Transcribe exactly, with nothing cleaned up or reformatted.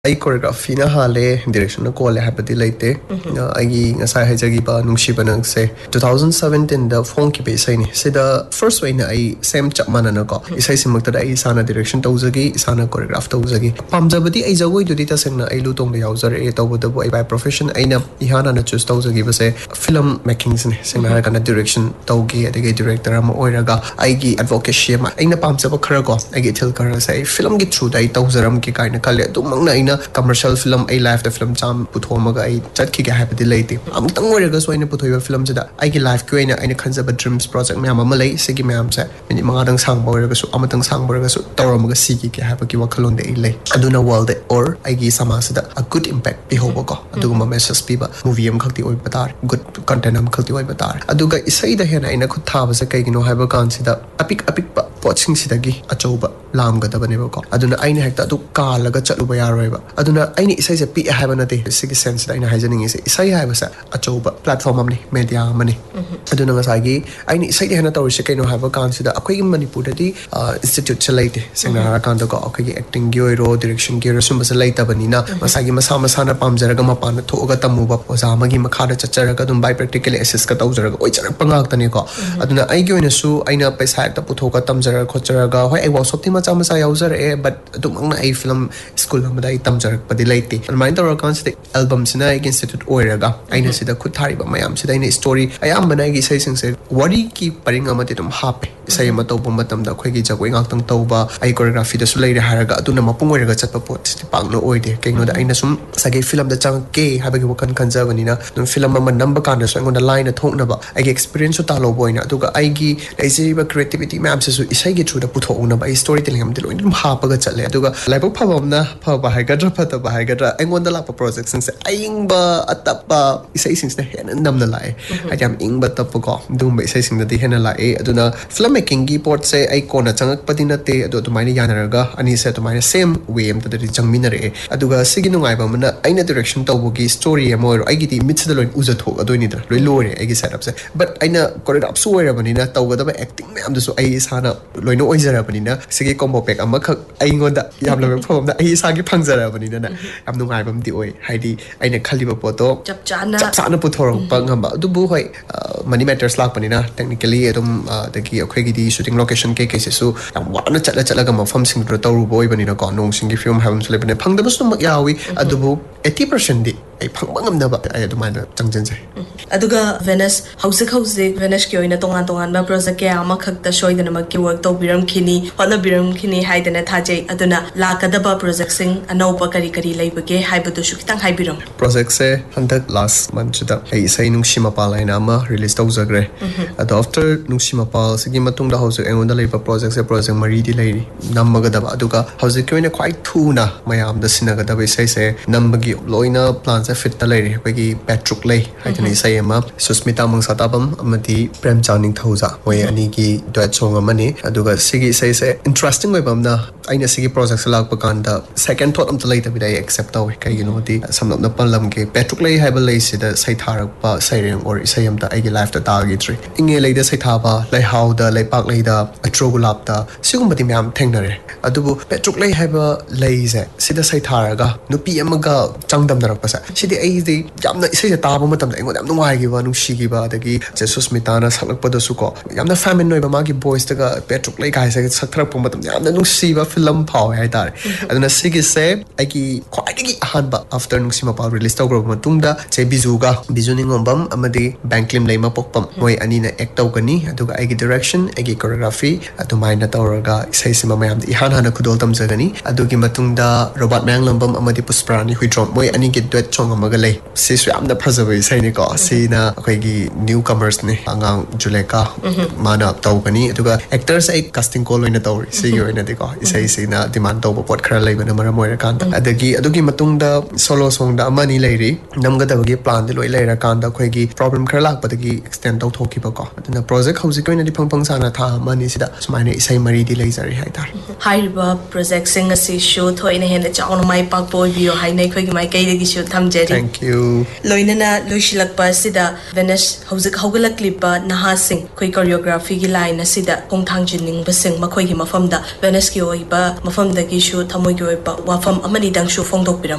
I choreography na hale direction na kole habati laite agi ngasai hajagi ba nungshi banang se twenty seventeen da phone ki be sai ni sida first way na ai same chapmana na ko isai simakta da ai sana direction tawzagi sana choreograph tawzagi pamjabadi ai jagoi dudi ta sengna ai lutong da user e tawbada bo ai by profession aina ihana na choose tawzagi ba se film making ne sengna ha kana direction tawgi adege director ama oiraga ai gi advocacy ma aina pamjaba khara ko ai gi thil kara sai film gi through dai tawzaram ki kaina kale dumangna aina commercial film a live the film cham puthomaga ai chatki ga habadi laite am tang oiraga so aina puthoiba film jada ai gi live ki aina aina khanjaba dreams project myam ama lai sigi myam sa mini manga dang sang boiraga so amatang sang boiraga so tawramaga sigi ki habaki wakhalon de lai aduna world or ai gi samasida a good impact bi hoba ko aduguma message piba movie am khakti oi batar good content am khakti oi batar aduga isai da hena aina khut thaba sa kai gino haiba kan sida apik apik pa watching sidagi achauba lam ga dabane ba ko aduna aina hekta du kalaga chaluba yaroiba aduna aini isai se pi haiba na de sigi sense da aina haijaning ise isai haiba sa achauba platform amni media amani aduna nga sagi aini isai de hena tawri se kaino haiba kan sida akoi gi manipur da di institute chalaite sengna ra kan da ko akoi gi acting gi oi ro direction gi ro sumba se laita bani na masagi masa masa na pamjara ga mapa na thoga tamu ba oza magi makha da chachara ga dum by practically assess ka tawjara ga oi chara pangak tani ko aduna ai gi oina su aina paisa ta puthoka tamjara khochara ga hoi ai workshop ti macha macha user e but dum ang na ai film school ma dai tamjara padi laite almain tawra kan se album sina ai institute oiraga aina sida khuthari ba mayam sida ina story ayam bana gi sai sing se wari ki paringa mate dum hape sai ma tawba matam da khoi gi jagoi ngak tang tawba ai choreography da su leire haraga aduna mapung oiraga chatpa pot pang no oide kaino da aina sum sage film da chang ke habagi wakan kanjawani na dum film ma number kan da so ngon da line thok na ba ai experience ta lo boina aduga ai gi laisiri ba creativity map se su isai gi through da putho na ba story telling am de lo dum hapaga chatle aduga laibok phawam na phawa hai gadra phata ba hai gadra engon da la project sing se aing ba atapa isai sing na hen nam na lai ajam ing ba tap ko dum ba isai sing da hen la e aduna film making gi port se ai kona changak padina te adu to maini yanaraga ani se to maini same way am ta de changminare aduga sigi nungai ba mana aina direction tawbugi story amor ai gi di mits da loin uza thok adoi ni da loi lore ai gi setup se but aina choreograph su oira bani na tawga da ba acting me am da su ai sana loino oizara bani na sigi combo pack am khak ai ngonda yam la phom da ai sa gi phangjara bani na am nungai bam di oi haidi aina khaliba poto chap chana chap chana puthorong pang hamba du bu hoi money matters lak bani na technically edum da gi akhoi gi di shooting location ke ke se su yam wana chatla chatla ga mafam sing ro tawru boy bani na ko nong sing gi film habam sele bani phang da bus mak yawi adu bu eighty percent di ai phang bangam na ba ai adu mana changjen sai aduga Venus house house Venus ki oina tongan tongan ba project ke ama khakta shoidana mak ki work to biram khini hona biram khini haidana thajai aduna lakadaba project sing anaupa kari kari laibage haibadu su kitang haibiram project se handak last month da ai sai nungshima pal aina ma release tawzagre ado after nungshima pal sigi matung da house engon da leiba project se project mari di leiri namaga da aduga house ki oina quite thuna mayam da sinaga da sai se nambagi loina plan se fit da leiri bagi patrick lei haidani sai ama susmita mangsatabam amati prem chawning thauza moi ani ki duet song amani aduga sigi sai se interesting oi bamna aina sigi project se lakpa kan da second thought am to later bidai accept taw kai you know di samnam na palam ke patrick lei haibal lei se da sai tharak pa sai reng or sai am da ai gi life da ta gi tri inge lei da sai tha ba lai how da lai pak lei da atrogulap da sigum bati myam thengnare adubu patrick lei haiba lei se sida sai tharaga nupi amaga changdam darak pa sa sidi ai di yamna sai ta ba matam da engon yam nungai gi ba nungshi gi ba da gi jesus mitana salak pa da su ko yamna famine noi ba ma gi boys da ga patrick lei kai sai sakthrak pa matam yamna nungsi ba film phaw hai tar aduna sigi se ai gi khwai gi han ba after nungsima pa release taw gro matung da che bizu ga bizu ni ngombam amadi banklim lei ma pokpam moi ani na act taw gani aduga ai gi direction ai gi choreography adumai na tawraga isai sima mayam di han hana khudol tam jagani adugi matung da robot mang lambam amadi pusprani huidrom moi ani gi duet chong amaga lei se su amna phajabai sai ni ko se na akhoi gi newcomers ni angang juleka mana taw gani aduga actors ai casting call oina tawri se gi oina de ko isai se na demand taw pot khara lei bana mara moira kan adagi adugi matung da solo song da amani leiri namga da gi plan de loi leira kan da khoi gi problem khara lak padagi extend taw thoki ba ko aduna project hausi ko ina di phang phang sana tha amani sida sumaina isai mari di lei jari hai tar haiba project sing asi show thoina hen da chauna mai pak boy bio hai nei khoi gi mai kai de gi show tham jeri thank you loina na loishilak pa sida Venus hausi haugalak clip ba naha sing khoi choreography gi line asida kongthang jining ba sing makhoi gi mafam da Venus ki oi ba mafam da gi show thamoi gi oi ba wafam amani dang show phong dok piram